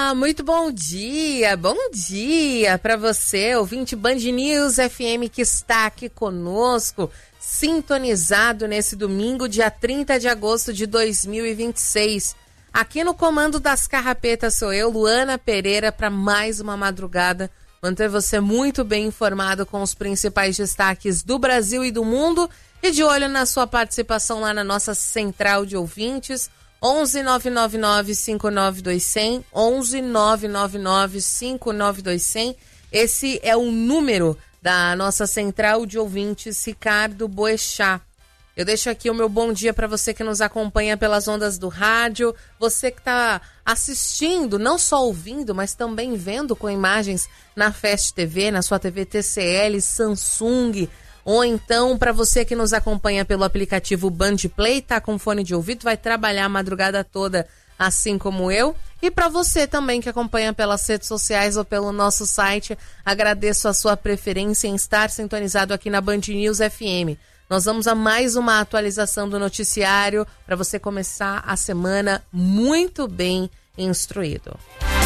Muito bom dia para você, ouvinte Band News FM que está aqui conosco, sintonizado nesse domingo, dia 30 de agosto de 2026. Aqui no comando das carrapetas sou eu, Luana Pereira, para mais uma madrugada, manter você muito bem informado com os principais destaques do Brasil e do mundo e de olho na sua participação lá na nossa central de ouvintes, 11 999 59200, 11 999 59200. Esse é o número da nossa central de ouvintes, Ricardo Boechat. Eu deixo aqui o meu bom dia para você que nos acompanha pelas ondas do rádio, você que está assistindo, não só ouvindo, mas também vendo com imagens na Fast TV, na sua TV TCL, Samsung, ou então para você que nos acompanha pelo aplicativo Band Play, tá com fone de ouvido, vai trabalhar a madrugada toda assim como eu. E para você também que acompanha pelas redes sociais ou pelo nosso site, agradeço a sua preferência em estar sintonizado aqui na Band News FM. Nós vamos a mais uma atualização do noticiário para você começar a semana muito bem instruído.